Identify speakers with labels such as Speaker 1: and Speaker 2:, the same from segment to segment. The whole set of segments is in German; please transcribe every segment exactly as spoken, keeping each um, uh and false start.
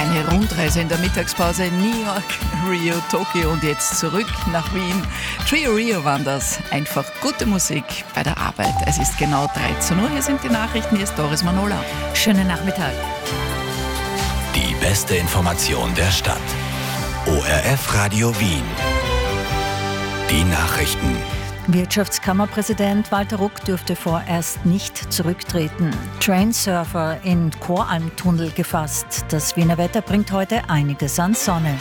Speaker 1: Eine Rundreise in der Mittagspause New York, Rio, Tokio und jetzt zurück nach Wien. Trio Rio waren das. Einfach gute Musik bei der Arbeit. Es ist genau dreizehn Uhr. Hier sind die Nachrichten. Hier ist Doris Manola.
Speaker 2: Schönen Nachmittag.
Speaker 3: Die beste Information der Stadt. O R F Radio Wien. Die Nachrichten.
Speaker 2: Wirtschaftskammerpräsident Walter Ruck dürfte vorerst nicht zurücktreten. Trainsurfer in Koralmtunnel gefasst. Das Wiener Wetter bringt heute einiges an Sonne.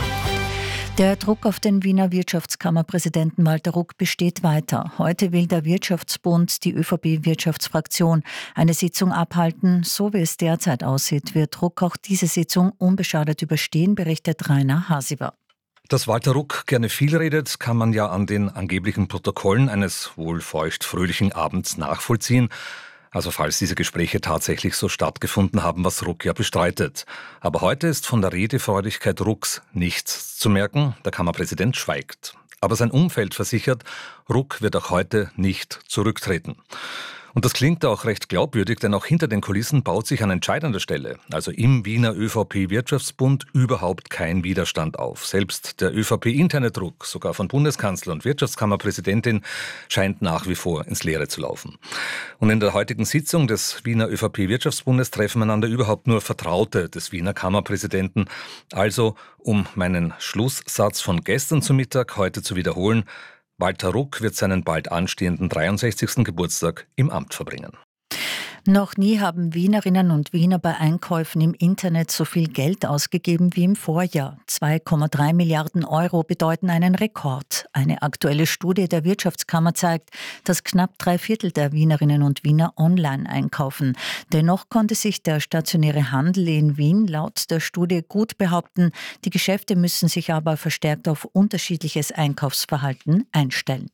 Speaker 2: Der Druck auf den Wiener Wirtschaftskammerpräsidenten Walter Ruck besteht weiter. Heute will der Wirtschaftsbund, die ÖVP-Wirtschaftsfraktion, eine Sitzung abhalten. So wie es derzeit aussieht, wird Ruck auch diese Sitzung unbeschadet überstehen, berichtet Rainer Hasiber.
Speaker 4: Dass Walter Ruck gerne viel redet, kann man ja an den angeblichen Protokollen eines wohl feucht-fröhlichen Abends nachvollziehen. Also falls diese Gespräche tatsächlich so stattgefunden haben, was Ruck ja bestreitet. Aber heute ist von der Redefreudigkeit Rucks nichts zu merken. Der Kammerpräsident schweigt. Aber sein Umfeld versichert, Ruck wird auch heute nicht zurücktreten. Und das klingt auch recht glaubwürdig, denn auch hinter den Kulissen baut sich an entscheidender Stelle, also im Wiener ÖVP-Wirtschaftsbund, überhaupt kein Widerstand auf. Selbst der ÖVP-interne Druck, sogar von Bundeskanzler und Wirtschaftskammerpräsidentin, scheint nach wie vor ins Leere zu laufen. Und in der heutigen Sitzung des Wiener ÖVP-Wirtschaftsbundes treffen einander überhaupt nur Vertraute des Wiener Kammerpräsidenten. Also, um meinen Schlusssatz von gestern zu Mittag heute zu wiederholen: Walter Ruck wird seinen bald anstehenden dreiundsechzigsten Geburtstag im Amt verbringen.
Speaker 2: Noch nie haben Wienerinnen und Wiener bei Einkäufen im Internet so viel Geld ausgegeben wie im Vorjahr. zwei Komma drei Milliarden Euro bedeuten einen Rekord. Eine aktuelle Studie der Wirtschaftskammer zeigt, dass knapp drei Viertel der Wienerinnen und Wiener online einkaufen. Dennoch konnte sich der stationäre Handel in Wien laut der Studie gut behaupten. Die Geschäfte müssen sich aber verstärkt auf unterschiedliches Einkaufsverhalten einstellen.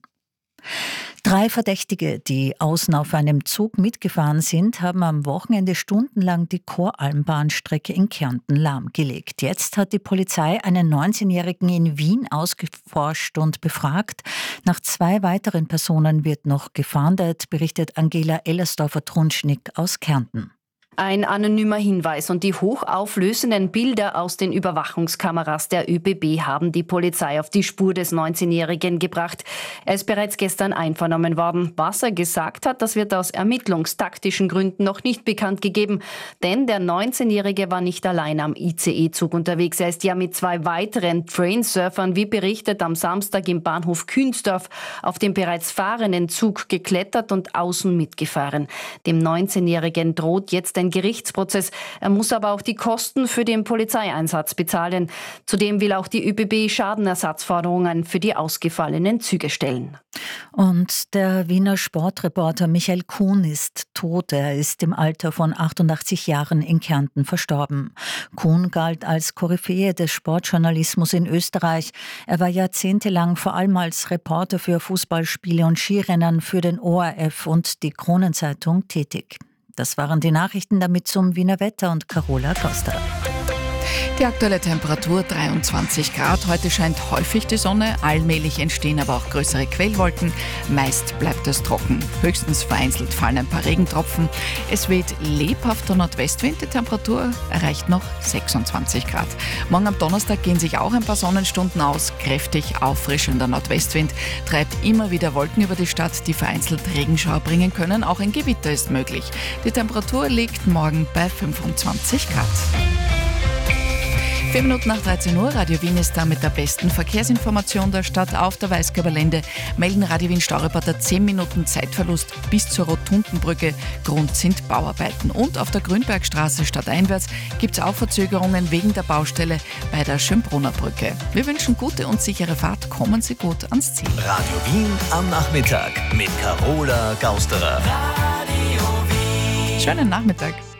Speaker 2: Drei Verdächtige, die außen auf einem Zug mitgefahren sind, haben am Wochenende stundenlang die Koralmbahnstrecke in Kärnten lahmgelegt. Jetzt hat die Polizei einen neunzehnjährigen in Wien ausgeforscht und befragt. Nach zwei weiteren Personen wird noch gefahndet, berichtet Angela Ellersdorfer-Trunschnick aus Kärnten.
Speaker 5: Ein anonymer Hinweis und die hochauflösenden Bilder aus den Überwachungskameras der ÖBB haben die Polizei auf die Spur des neunzehnjährigen gebracht. Er ist bereits gestern einvernommen worden. Was er gesagt hat, das wird aus ermittlungstaktischen Gründen noch nicht bekannt gegeben. Denn der neunzehnjährige war nicht allein am I C E-Zug unterwegs. Er ist ja mit zwei weiteren Trainsurfern, wie berichtet, am Samstag im Bahnhof Künzdorf auf den bereits fahrenden Zug geklettert und außen mitgefahren. Dem neunzehnjährigen droht jetzt ein Gerichtsprozess. Er muss aber auch die Kosten für den Polizeieinsatz bezahlen. Zudem will auch die ÖBB Schadenersatzforderungen für die ausgefallenen Züge stellen.
Speaker 2: Und der Wiener Sportreporter Michael Kuhn ist tot. Er ist im Alter von achtundachtzig Jahren in Kärnten verstorben. Kuhn galt als Koryphäe des Sportjournalismus in Österreich. Er war jahrzehntelang vor allem als Reporter für Fußballspiele und Skirennen für den O R F und die Kronenzeitung tätig. Das waren die Nachrichten, damit zum Wiener Wetter und Carola Costa.
Speaker 1: Die aktuelle Temperatur dreiundzwanzig Grad. Heute scheint häufig die Sonne, allmählich entstehen aber auch größere Quellwolken. Meist bleibt es trocken. Höchstens vereinzelt fallen ein paar Regentropfen. Es weht lebhafter Nordwestwind. Die Temperatur erreicht noch sechsundzwanzig Grad. Morgen am Donnerstag gehen sich auch ein paar Sonnenstunden aus. Kräftig auffrischender Nordwestwind treibt immer wieder Wolken über die Stadt, die vereinzelt Regenschauer bringen können. Auch ein Gewitter ist möglich. Die Temperatur liegt morgen bei fünfundzwanzig Grad. Vier Minuten nach dreizehn Uhr, Radio Wien ist da mit der besten Verkehrsinformation der Stadt auf der Weißgräberlände. Melden Radio Wien Staureporter zehn Minuten Zeitverlust bis zur Rotundenbrücke. Grund sind Bauarbeiten. Und auf der Grünbergstraße stadteinwärts gibt es auch Verzögerungen wegen der Baustelle bei der Schönbrunner Brücke. Wir wünschen gute und sichere Fahrt. Kommen Sie gut ans Ziel.
Speaker 3: Radio Wien am Nachmittag mit Carola Gausterer.
Speaker 1: Schönen Nachmittag.